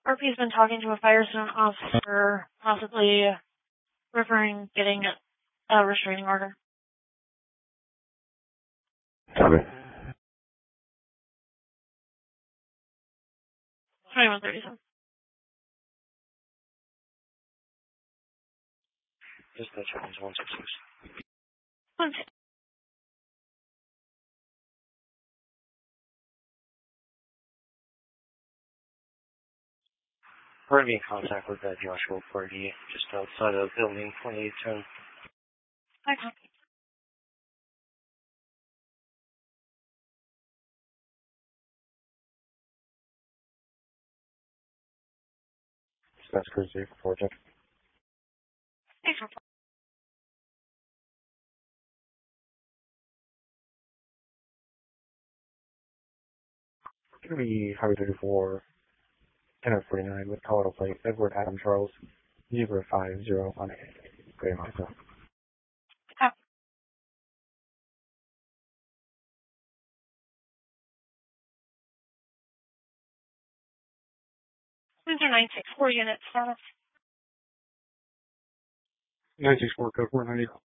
RP's been talking to a Firestone officer, possibly referring getting a restraining order. Copy. 2137. Dispatch happens 166. 160. We're going to be in contact with that Joshua party just outside of building 2810. Okay. Dispatch Cruise 4 check. Thanks for Going to be Highway 34, 1049 with Colorado plate, Edward Adam Charles, 050 on Great Mountain. Copy. 964 unit status. 964 code 490.